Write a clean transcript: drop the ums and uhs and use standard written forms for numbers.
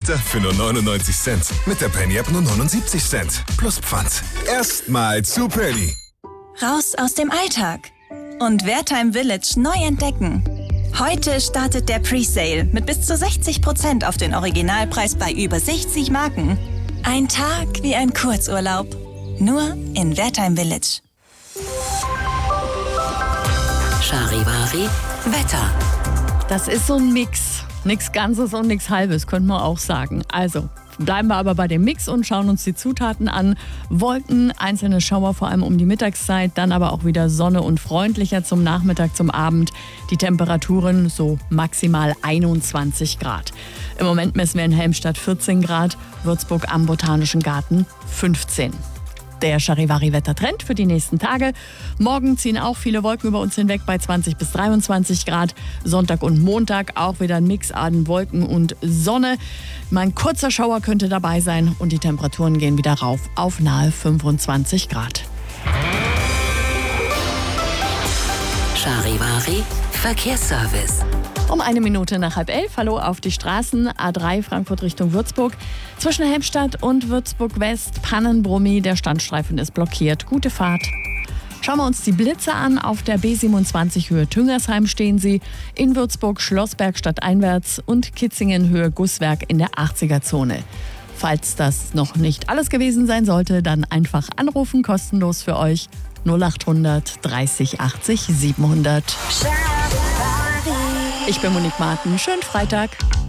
Liter für nur 99 Cent. Mit der Penny-App nur 79 Cent. Plus Pfand. Erstmal zu Penny. Raus aus dem Alltag und Wertheim Village neu entdecken. Heute startet der Presale mit bis zu 60% auf den Originalpreis bei über 60 Marken. Ein Tag wie ein Kurzurlaub. Nur in Wertheim Village. Charivari Wetter. Das ist so ein Mix. Nichts Ganzes und nichts Halbes, könnte man auch sagen. Also, bleiben wir aber bei dem Mix und schauen uns die Zutaten an. Wolken, einzelne Schauer vor allem um die Mittagszeit, dann aber auch wieder Sonne und freundlicher zum Nachmittag, zum Abend. Die Temperaturen so maximal 21 Grad. Im Moment messen wir in Helmstadt 14 Grad, Würzburg am Botanischen Garten 15. Der Charivari-Wettertrend für die nächsten Tage. Morgen ziehen auch viele Wolken über uns hinweg bei 20 bis 23 Grad. Sonntag und Montag auch wieder ein Mix an Wolken und Sonne. Mal ein kurzer Schauer könnte dabei sein und die Temperaturen gehen wieder rauf auf nahe 25 Grad. Charivari Verkehrsservice. Um 1 Minute nach 10:30, hallo auf die Straßen. A3 Frankfurt Richtung Würzburg. Zwischen Helmstadt und Würzburg West, Pannenbrummi, der Standstreifen ist blockiert. Gute Fahrt. Schauen wir uns die Blitze an. Auf der B27 Höhe Tüngersheim stehen sie. In Würzburg Schlossberg stadteinwärts und Kitzingen Höhe Gusswerk in der 80er-Zone. Falls das noch nicht alles gewesen sein sollte, dann einfach anrufen, kostenlos für euch. 0800 30 80 700. Ich bin Monique Martin. Schönen Freitag.